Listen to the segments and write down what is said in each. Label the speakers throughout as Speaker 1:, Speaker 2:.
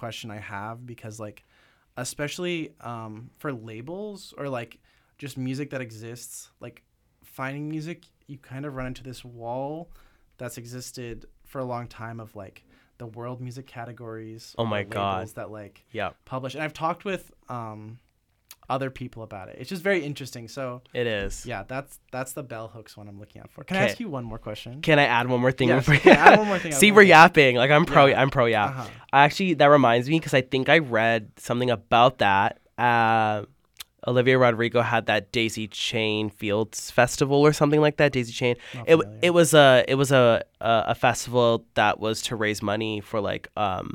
Speaker 1: question I have because like, especially for labels or like just music that exists, like finding music, you kind of run into this wall that's existed for a long time of like the world music categories.
Speaker 2: Oh my
Speaker 1: or
Speaker 2: God.
Speaker 1: labels that like
Speaker 2: Yeah.
Speaker 1: publish. And I've talked with other people about it. It's just very interesting. So
Speaker 2: It is.
Speaker 1: yeah, that's the bell hooks one I'm looking out for. Can I ask you one more question?
Speaker 2: Can I add one more thing?
Speaker 1: Yes,
Speaker 2: before-
Speaker 1: add one more thing.
Speaker 2: See, we're yapping. Like I'm pro yap.
Speaker 1: Uh-huh.
Speaker 2: Actually, that reminds me because I think I read something about that. Olivia Rodrigo had that Daisy Chain Fields Festival or something like that. Daisy Chain.
Speaker 1: Not
Speaker 2: It
Speaker 1: familiar.
Speaker 2: it was a festival that was to raise money for like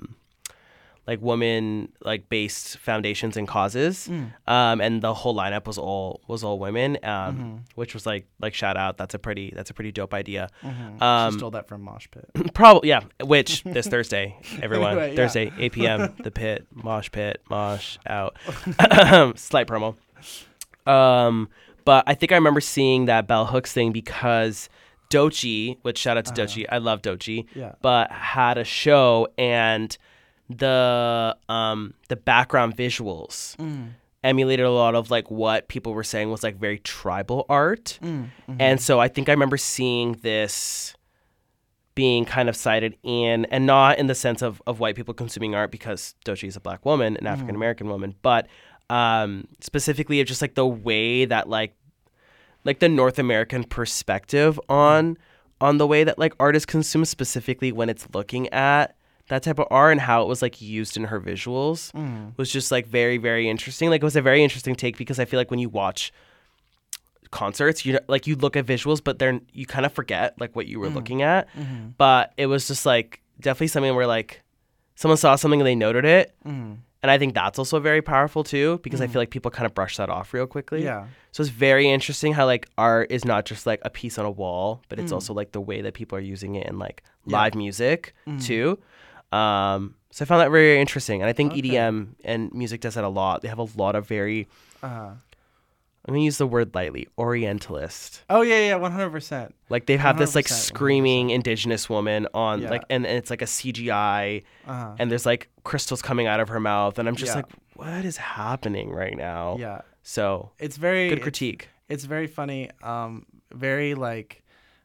Speaker 2: women like based foundations and causes. And the whole lineup was all women. Which was like shout out. That's a pretty dope idea.
Speaker 1: She stole that from Mosh Pit.
Speaker 2: Probably, yeah. Which this Thursday, everyone.
Speaker 1: Anyway, yeah.
Speaker 2: Thursday, 8 p.m. The Pit, Mosh out. Slight promo. But I think I remember seeing that bell hooks thing because Doechii, which shout out to Doechii, I love Doechii,
Speaker 1: Yeah.
Speaker 2: but had a show and the background visuals emulated a lot of like what people were saying was like very tribal art. And so I think I remember seeing this being kind of cited in, and not in the sense of white people consuming art because Doechii is a black woman, an African American woman, but specifically of just like the way that like the North American perspective on the way that like art is consumed, specifically when it's looking at that type of art and how it was like used in her visuals was just like very, very interesting. Like it was a very interesting take because I feel like when you watch concerts, you look at visuals, but then you kind of forget like what you were looking at. But it was just like definitely something where like someone saw something and they noted it. And I think that's also very powerful too, because I feel like people kind of brush that off real quickly.
Speaker 1: Yeah.
Speaker 2: So it's very interesting how like art is not just like a piece on a wall, but it's also like the way that people are using it in like live music too. So I found that very interesting. And I think EDM and music does that a lot. They have a lot of very, I'm going to use the word lightly, orientalist.
Speaker 1: Oh yeah, 100%.
Speaker 2: Like they have this like
Speaker 1: 100%,
Speaker 2: screaming indigenous woman on
Speaker 1: Yeah.
Speaker 2: like, and it's like a CGI and there's like crystals coming out of her mouth. And I'm just like, what is happening right now?
Speaker 1: Yeah.
Speaker 2: So
Speaker 1: It's very
Speaker 2: good critique.
Speaker 1: It's very funny. Very like,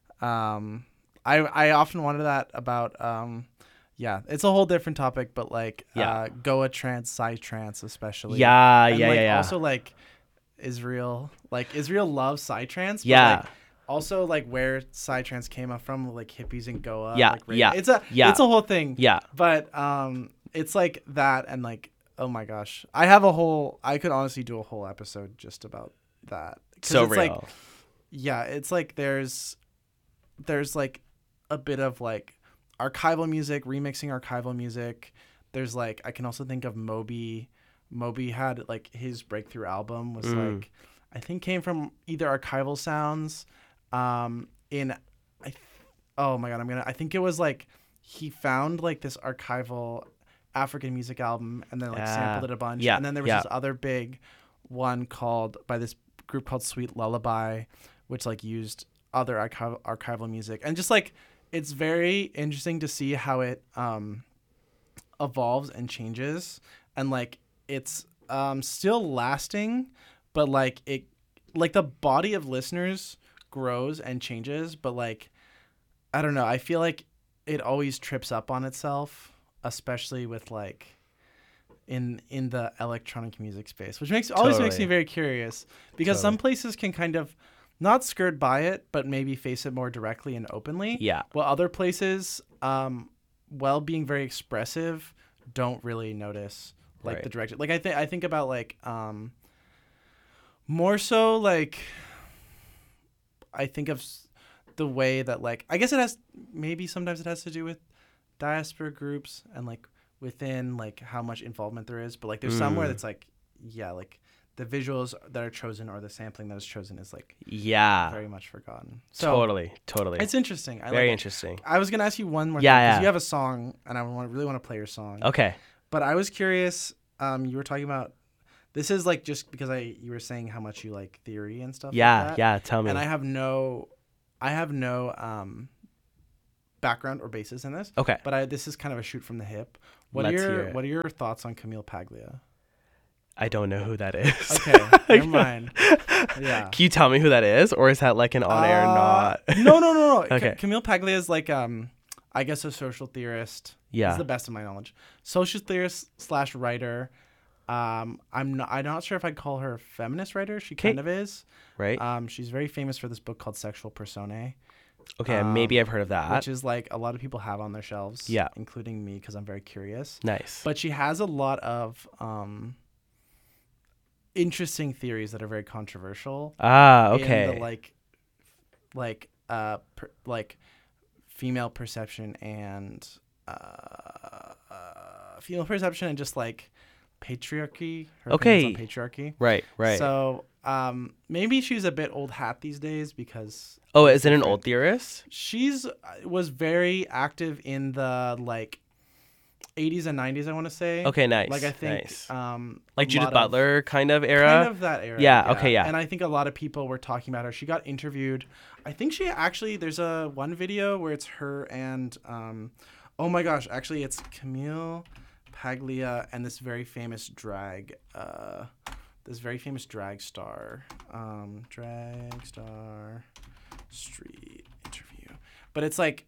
Speaker 1: I often wonder that about, yeah, it's a whole different topic, but like, Goa trance, Psy trance, especially.
Speaker 2: Yeah,
Speaker 1: And,
Speaker 2: yeah,
Speaker 1: like,
Speaker 2: yeah.
Speaker 1: Also like Israel loves Psy trance. But,
Speaker 2: Yeah.
Speaker 1: like, also like where Psy trance came up from, like hippies in Goa.
Speaker 2: Yeah,
Speaker 1: Like,
Speaker 2: yeah,
Speaker 1: It's a whole thing.
Speaker 2: Yeah.
Speaker 1: But it's like that, and like, oh my gosh, I could honestly do a whole episode just about that. 'Cause
Speaker 2: So
Speaker 1: it's
Speaker 2: real.
Speaker 1: like, yeah, it's like there's like a bit of like archival music, remixing archival music. There's like, I can also think of Moby. Moby had like his breakthrough album was like, I think came from either archival sounds oh my God, I think it was like he found like this archival African music album and then like sampled it a bunch.
Speaker 2: Yeah,
Speaker 1: And then there was this other big one by this group called Sweet Lullaby, which like used other archival music. And just like, it's very interesting to see how it evolves and changes, and like it's still lasting, but like it, like the body of listeners grows and changes, but like, I don't know, I feel like it always trips up on itself, especially with like in the electronic music space, which always makes me very curious, because some places can kind of not skirt by it, but maybe face it more directly and openly.
Speaker 2: Yeah.
Speaker 1: While other places, while being very expressive, don't really notice like the direction. Like I think about like more so like I think of the way that like, I guess sometimes it has to do with diaspora groups and like within like how much involvement there is, but like there's somewhere that's like, yeah, like the visuals that are chosen or the sampling that is chosen is like very much forgotten. So
Speaker 2: totally
Speaker 1: it's interesting.
Speaker 2: Very interesting.
Speaker 1: I was gonna ask you one more thing,
Speaker 2: Yeah.
Speaker 1: because you have a song and I really want to play your song.
Speaker 2: Okay.
Speaker 1: But I was curious, you were talking about, this is like just because you were saying how much you like theory and stuff like that.
Speaker 2: Yeah, tell me.
Speaker 1: And I have no background or basis in this.
Speaker 2: Okay.
Speaker 1: But this is kind of a shoot from the hip. What
Speaker 2: Let's hear
Speaker 1: are
Speaker 2: it.
Speaker 1: What are your thoughts on Camille Paglia?
Speaker 2: I don't know who that is.
Speaker 1: Okay, never mind. Yeah.
Speaker 2: Can you tell me who that is, or is that like an on-air not?
Speaker 1: No.
Speaker 2: Okay.
Speaker 1: Camille Paglia is like I guess a social theorist.
Speaker 2: Yeah.
Speaker 1: Is the best of my knowledge. Social theorist / writer. I'm not sure if I'd call her a feminist writer. She kind of is.
Speaker 2: Right.
Speaker 1: She's very famous for this book called Sexual Personae.
Speaker 2: Okay, maybe I've heard of that.
Speaker 1: Which is like a lot of people have on their shelves.
Speaker 2: Yeah.
Speaker 1: Including me because I'm very curious.
Speaker 2: Nice.
Speaker 1: But she has a lot of interesting theories that are very controversial.
Speaker 2: Okay.
Speaker 1: In the like female perception and just like patriarchy. Her opinions on patriarchy.
Speaker 2: Right.
Speaker 1: So maybe she's a bit old hat these days because.
Speaker 2: Oh, is it an old theorist?
Speaker 1: She's was very active in the like 80s and 90s, I want to say.
Speaker 2: Okay, nice.
Speaker 1: Like I think
Speaker 2: like Judith Butler kind of era.
Speaker 1: Kind of that era.
Speaker 2: Yeah, okay, yeah.
Speaker 1: And I think a lot of people were talking about her. She got interviewed. I think she actually there's a one video where it's her and oh my gosh, actually it's Camille Paglia and this very famous drag star. Drag star street interview. But it's like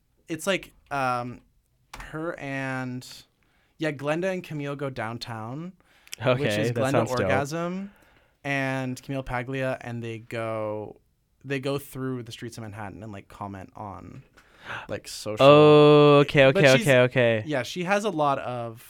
Speaker 1: her and Glenda and Camille go downtown, which is Glenda Orgasm and Camille Paglia, and they go through the streets of Manhattan and like comment on like social.
Speaker 2: Oh, okay.
Speaker 1: Yeah, she has a lot of.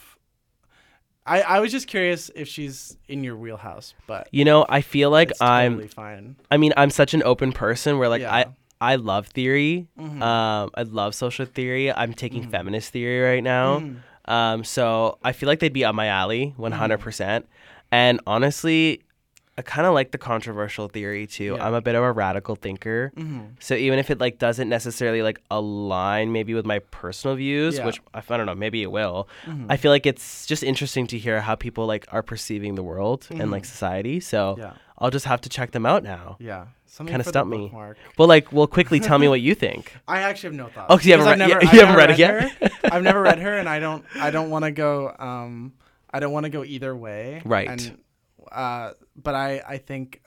Speaker 1: I was just curious if she's in your wheelhouse, but
Speaker 2: I feel like I'm
Speaker 1: totally fine.
Speaker 2: I mean, I'm such an open person where like
Speaker 1: Yeah.
Speaker 2: I love theory.
Speaker 1: Mm-hmm.
Speaker 2: I love social theory. I'm taking feminist theory right now. So I feel like they'd be up my alley 100%. And honestly, I kind of like the controversial theory too.
Speaker 1: Yeah.
Speaker 2: I'm a bit of a radical thinker. So even if it like doesn't necessarily like align maybe with my personal views, which I don't know, maybe it will. I feel like it's just interesting to hear how people like are perceiving the world and like society. So I'll just have to check them out now.
Speaker 1: Yeah.
Speaker 2: Kind of stumped me. Well, quickly tell me what you think.
Speaker 1: I actually have no thoughts.
Speaker 2: Oh, so you haven't read it yet?
Speaker 1: I've never read her, and I don't want to go. I don't want to go either way.
Speaker 2: Right.
Speaker 1: And, but I think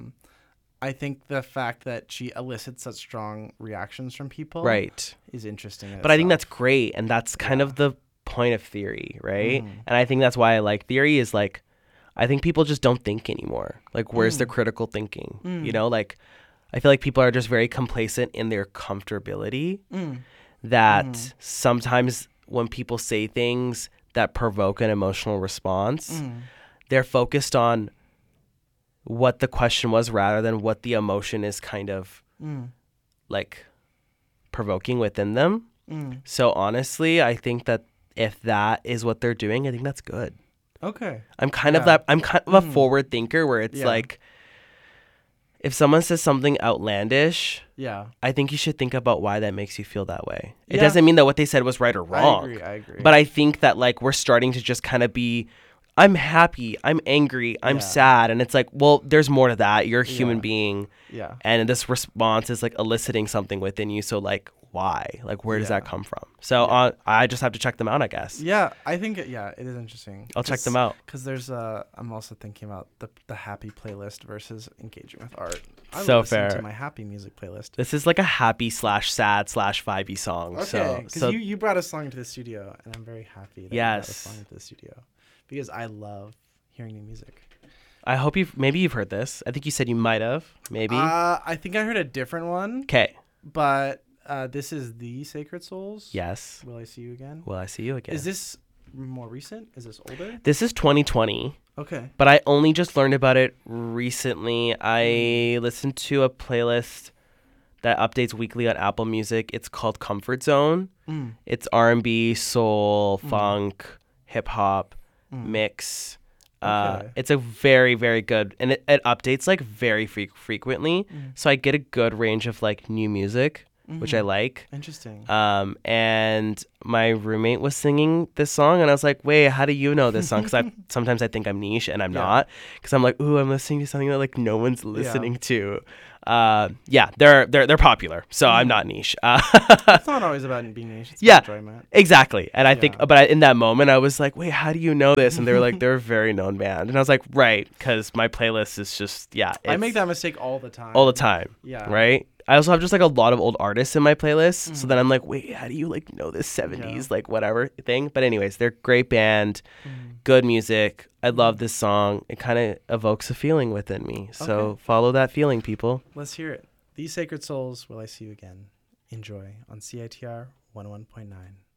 Speaker 1: the fact that she elicits such strong reactions from people, is interesting.
Speaker 2: But I think that's great, and that's kind of the point of theory, right? And I think that's why I like theory. Is like, I think people just don't think anymore. Like, where's their critical thinking? Like, I feel like people are just very complacent in their comfortability. That sometimes when people say things that provoke an emotional response, they're focused on what the question was rather than what the emotion is kind of like provoking within them. So honestly, I think that if that is what they're doing, I think that's good.
Speaker 1: Okay.
Speaker 2: I'm kind of a forward thinker where it's like, if someone says something outlandish, I think you should think about why that makes you feel that way. It doesn't mean that what they said was right or wrong.
Speaker 1: I agree.
Speaker 2: But I think that like we're starting to just kind of be, I'm happy, I'm angry, I'm sad. And it's like, well, there's more to that. You're a human being. Yeah. And this response is like eliciting something within you. So like, why? Like, where does that come from? So I just have to check them out, I guess.
Speaker 1: Yeah, I think it is interesting.
Speaker 2: I'll check them out.
Speaker 1: Because there's I'm also thinking about the happy playlist versus engaging with art. I
Speaker 2: so
Speaker 1: listen
Speaker 2: fair.
Speaker 1: To my happy music playlist.
Speaker 2: This is like a happy / sad / vibey song.
Speaker 1: Okay, because you brought a song to the studio, and I'm very happy that you brought a song to the studio because I love hearing new music.
Speaker 2: I hope you've heard this. I think you said you might have. Maybe.
Speaker 1: I think I heard a different one.
Speaker 2: Okay.
Speaker 1: But this is The Sacred Souls.
Speaker 2: Yes.
Speaker 1: Will I See You Again?
Speaker 2: Will I See You Again?
Speaker 1: Is this more recent? Is this older?
Speaker 2: This is 2020.
Speaker 1: Okay.
Speaker 2: But I only just learned about it recently. I listened to a playlist that updates weekly on Apple Music. It's called Comfort Zone. It's R&B, soul, funk, hip hop mix. It's a very, very good, and it updates like very frequently. So I get a good range of like new music, which I like.
Speaker 1: Interesting.
Speaker 2: And my roommate was singing this song, and I was like, wait, how do you know this song? Because sometimes I think I'm niche, and I'm not. Because I'm like, ooh, I'm listening to something that like no one's listening to. yeah, they're popular, so I'm not niche.
Speaker 1: It's not always about being niche. It's
Speaker 2: Yeah.
Speaker 1: about enjoyment.
Speaker 2: Exactly. And I think,
Speaker 1: Yeah.
Speaker 2: but in that moment, I was like, wait, how do you know this? And they were like, they're a very known band. And I was like, right, because my playlist is just, yeah.
Speaker 1: I make
Speaker 2: it's
Speaker 1: that mistake all the time.
Speaker 2: all the time.
Speaker 1: Yeah.
Speaker 2: Right? I also have just like a lot of old artists in my playlist. So then I'm like, wait, how do you like know this 70s, like whatever thing? But anyways, they're a great band, good music. I love this song. It kind of evokes a feeling within me. So
Speaker 1: Okay.
Speaker 2: follow that feeling, people.
Speaker 1: Let's hear it. These Sacred Souls, Will I See You Again? Enjoy on CITR 101.9.